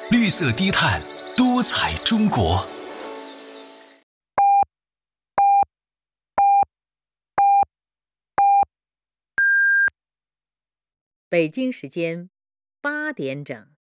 绿色低碳，多彩中国。 北京时间8点整。